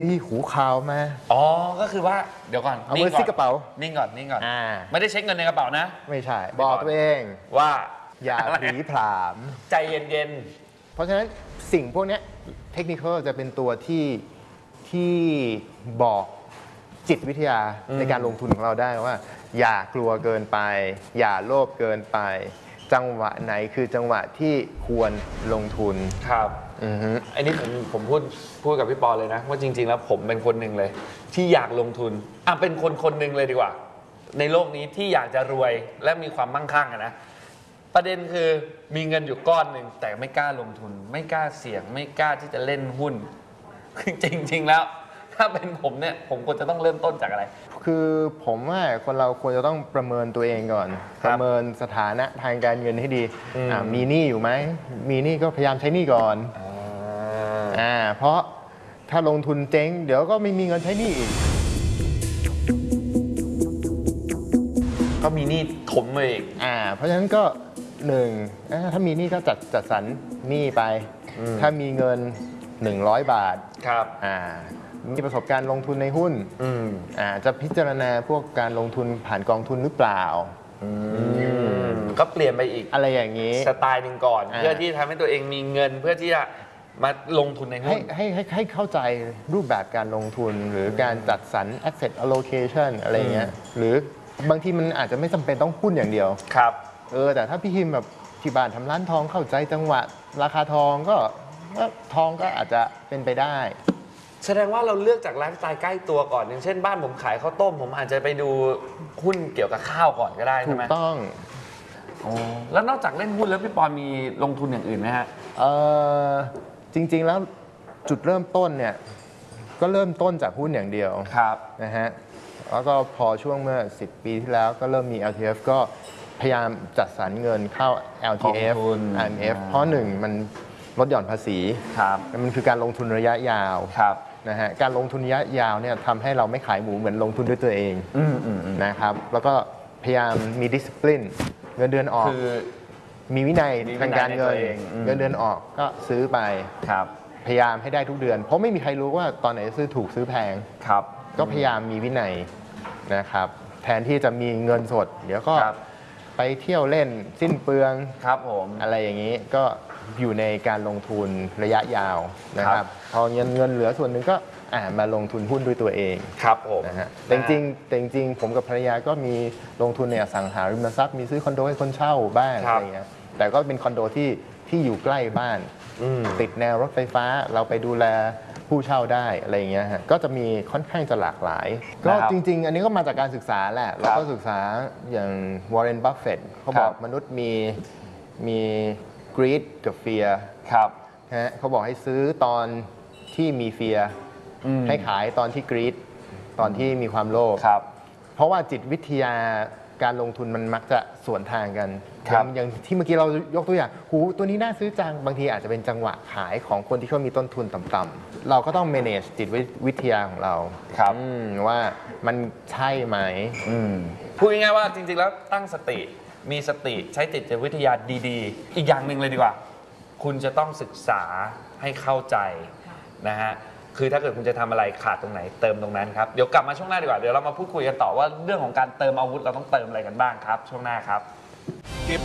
นี่หูขาวมาอ๋อก็คือว่าเดี๋ยวก่อนเอามือซิกกระเป๋านิ่งก่อนไม่ได้เช็คเงินในกระเป๋านะไม่ใช่บอกตัวเองว่าอย่าผลีผลามใจเย็นๆเพราะฉะนั้นสิ่งพวกนี้เทคนิคจะเป็นตัวที่บอกจิตวิทยาในการลงทุนของเราได้ว่าอย่ากลัวเกินไปอย่าโลภเกินไปจังหวะไหนคือจังหวะที่ควรลงทุนครับอันนี้ผมพูดกับพี่ปอเลยนะว่าจริงๆแล้วผมเป็นคนหนึ่งเลยที่อยากลงทุนเป็นคนหนึ่งเลยดีกว่าในโลกนี้ที่อยากจะรวยและมีความมั่งคั่งนะประเด็นคือมีเงินอยู่ก้อนหนึ่งแต่ไม่กล้าลงทุนไม่กล้าเสี่ยงไม่กล้าที่จะเล่นหุ้นจริงๆแล้วถ้าเป็นผมเนี่ยผมควรจะต้องเริ่มต้นจากอะไรคือผมว่าคนเราควรจะต้องประเมินตัวเองก่อนประเมินสถานะทางการเงินให้ดีมีหนี้อยู่ไหมมีหนี้ก็พยายามใช้หนี้ก่อนเพราะถ้าลงทุนเจ๊งเดี๋ยวก็ไม่มีเงินใช้หนี้อีกก็มีหนี้ถมมาอีกเพราะฉะนั้นก็หนึ่งถ้ามีหนี้ก็จัดสรรหนี้ไปถ้ามีเงิน100 บาทครับมีประสบการณ์ลงทุนในหุ้นจะพิจารณาพวกการลงทุนผ่านกองทุนหรือเปล่าก็เปลี่ยนไปอีกอะไรอย่างนี้สไตล์หนึ่งก่อนเพื่อที่ทำให้ตัวเองมีเงินเพื่อที่จะมาลงทุนในหุ้นให้เข้าใจรูปแบบการลงทุนหรือการจัดสรร asset allocation อะไรเงี้ยหรือบางทีมันอาจจะไม่จำเป็นต้องหุ้นอย่างเดียวครับแต่ถ้าพี่ฮิมแบบที่บ้านทำร้านทองเข้าใจจังหวะราคาทองก็ทองก็อาจจะเป็นไปได้แสดงว่าเราเลือกจากไลฟ์สไตล์ใกล้ตัวก่อนอย่างเช่นบ้านผมขายข้าวต้มผมอาจจะไปดูหุ้นเกี่ยวกับข้าวก่อนก็ได้ใช่ไหมถูกต้องแล้วนอกจากเล่นหุ้นแล้วพี่ปอนมีลงทุนอย่างอื่นไหมฮะจริงๆแล้วจุดเริ่มต้นเนี่ยก็เริ่มต้นจากหุ้นอย่างเดียวนะฮะแล้วก็พอช่วงเมื่อ10 ปีที่แล้วก็เริ่มมี LTF ก็พยายามจัดสรรเงินเข้า LTF IMF เพราะหนึ่งมันลดหย่อนภาษีมันคือการลงทุนระยะยาวนะฮะการลงทุนระยะยาวเนี่ยทำให้เราไม่ขายหมูเหมือนลงทุนด้วยตัวเองนะครับแล้วก็พยายามมี discipline เงินเดือนออกมีวินัยทางการเงินเงินเดือนออกก็ซื้อไปพยายามให้ได้ทุกเดือนเพราะไม่มีใครรู้ว่าตอนไหนซื้อถูกซื้อแพงก็พยายามมีวินัยนะครับแทนที่จะมีเงินสดเดี๋ยวก็ไปเที่ยวเล่นสิ้นเปลืองอะไรอย่างนี้ก็อยู่ในการลงทุนระยะยาวนะครับพอเงินเหลือส่วนหนึ่งก็มาลงทุนหุ้นด้วยตัวเองนะฮะแต่จริงผมกับภรรยาก็มีลงทุนในอสังหาริมทรัพย์มีซื้อคอนโดให้คนเช่าบ้างอะไรเงี้ยแต่ก็เป็นคอนโดที่อยู่ใกล้บ้านติดแนวรถไฟฟ้าเราไปดูแลผู้เช่าได้อะไรเงี้ยฮะก็จะมีค่อนข้างจะหลากหลายก็จริงๆอันนี้ก็มาจากการศึกษาแหละเราก็ศึกษาอย่างวอร์เรน บัฟเฟตต์เขาบอกมนุษย์มี greed กับ fear เขาบอกให้ซื้อตอนที่มี fear ให้ขายตอนที่ greed ตอนที่มีความโลภเพราะว่าจิตวิทยาการลงทุนมันมักจะสวนทางกันอย่างที่เมื่อกี้เรายกตัวอย่างตัวนี้น่าซื้อจังบางทีอาจจะเป็นจังหวะขายของคนที่เขามีต้นทุนต่ำๆเราก็ต้อง manage จิตวิทยาของเราว่ามันใช่ไหมพูดง่ายๆว่าจริงๆแล้วตั้งสติมีสติใช้จิตวิทยาดีๆอีกอย่างหนึ่งเลยดีกว่าคุณจะต้องศึกษาให้เข้าใจนะฮะคือถ้าเกิดคุณจะทำอะไรขาดตรงไหนเติมตรงนั้นครับเดี๋ยวกลับมาช่วงหน้าดีกว่าเดี๋ยวเรามาพูดคุยกันต่อว่าเรื่องของการเติมอาวุธเราต้องเติมอะไรกันบ้างครับช่วงหน้าครับ